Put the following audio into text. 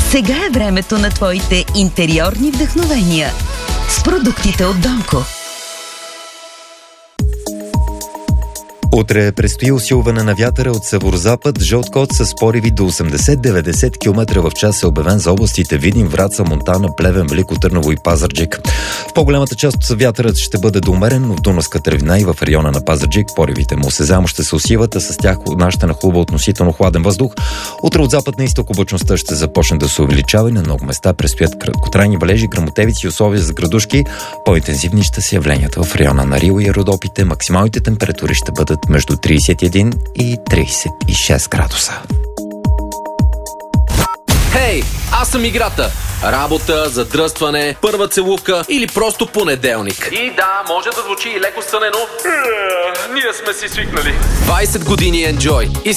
Сега е времето на твоите интериорни вдъхновения с продуктите от Донко. Утре предстои усилване на вятъра от северозапад. Жълт код с пориви до 80-90 км в час е обявен за областите Видин, Враца, Монтана, Плевен, Велико Търново и Пазарджик. В по-голямата част вятърът ще бъде до умерен, но в Дунавската равнина и в района на Пазарджик поривите му осезаемо ще се усилват, а с тях нашата нахлува относително хладен въздух. Утре от запад на изток облачността ще започне да се увеличава и на много места предстоят краткотрайни валежи, гръмотевици и условия за градушки. По-интензивни ще са явленията в района на Рила и Родопите. Максималните температури ще бъдат между 31 и 36 градуса. Хей, аз съм играта. Работа, задръстване, първа целувка или просто понеделник. И да, може да звучи и леко стънено. Ние сме си свикнали. 20 години Enjoy и